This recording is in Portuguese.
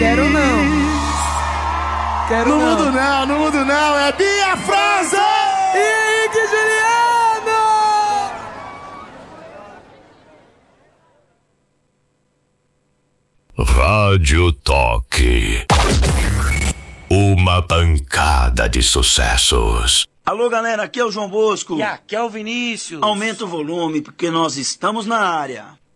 Quero não. Quero No não. mundo não, no mundo não. É Bia França! E Henrique Juliano! Rádio Toque. Uma pancada de sucessos. Alô, galera, aqui é o João Bosco. E aqui é o Vinícius. Aumenta o volume, porque nós estamos na área.